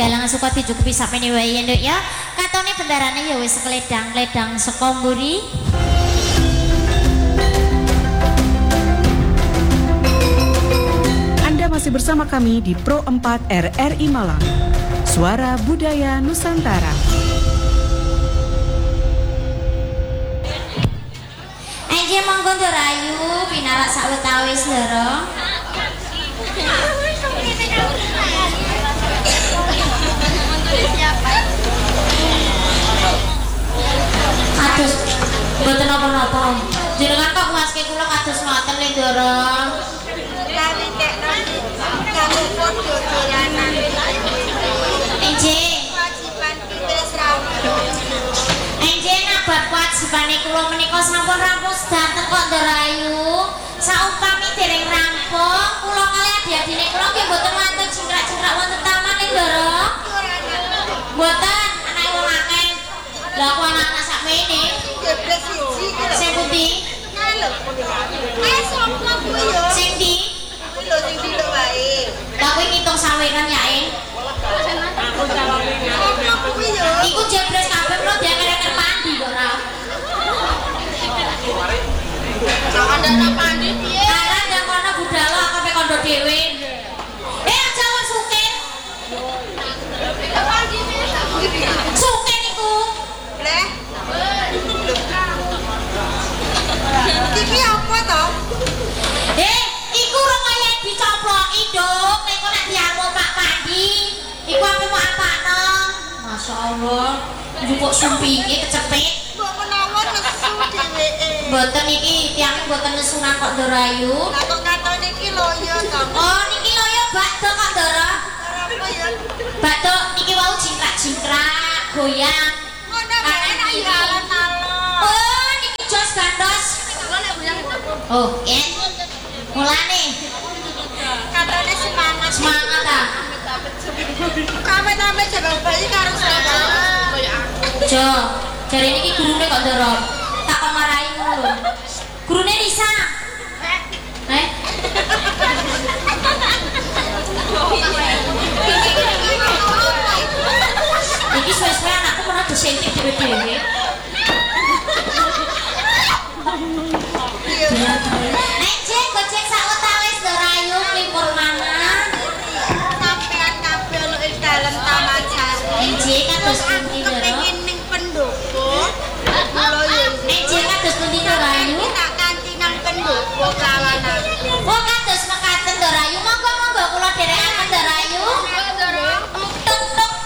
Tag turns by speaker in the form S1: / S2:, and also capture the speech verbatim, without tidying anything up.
S1: galang suka dicukupi sapene wae ya nduk ya. Katone bendarane ya wis kledang-kledang saka mburi.
S2: Anda masih bersama kami di Pro empat R R I Malang. Suara Budaya Nusantara.
S1: Anjir monggo Rayu pinarak sawetawis ndoro. Aduh, mboten napa-napa. Jenengan kok nguaske kula kados ngoten lho ndoro.
S3: Kali nek kanggo podo dolanan.
S1: Enjing.
S3: Kewajiban kita wis rampung.
S1: Enjing abad kewajibane kula menika sampun rampung sedanten kok Ndarayu. Saumpami dereng rampung, kula kali adik-adine kula nggih mboten wonten cingkrak-cingkrak wonten taman ning Ndara. Mboten, anake wong akeh. Lah aku anak-anak sakmene.
S3: Jebles siji.
S1: Sing pundi?
S3: Halo. Ayo sapa kuwi yo?
S1: Sing ndi?
S3: Kuwi lho sing dilo wae.
S1: Lah kuwi ngitung saweran yae.
S3: Sapa kuwi yo?
S1: Iku jebles kabeh kula dianger-anger pandi kok ora.
S3: Jangan ada pandi piye?
S1: Karena yang kono budal aku pe kondo dhewe. Eh aja wong sukir.
S3: Pandi piye?
S1: Sukir iku.
S3: Leh. Iki apa to?
S1: Eh, iku ora kaya dicoploki, Dok. Nek kok nek diamuk Pak Pandi, iku apa mau apakno? Masyaallah. Njupuk sumpinge kecepet.
S3: Mbok menawa nesu dheweke.
S1: Mboten iki tiyang mboten nesunan kok Ndarayu.
S3: Lah kok katone iki loyo to.
S1: Oh, niki loyo bakdo kok Ndara.
S3: Apa ya?
S1: Bakdo niki wau jingkrak-jingkrak, goyang.
S3: Ngono wae nek yo alon-alon.
S1: Oh, niki jos gandos. Oh, ya. Mulane
S3: Katone semangat.
S1: semangat ta.
S3: Kame-kame jaga bayi karo sama.
S1: Jo, jare niki gurune kok Ndara. Tak kok marahi ngono lho. Gurune Risa.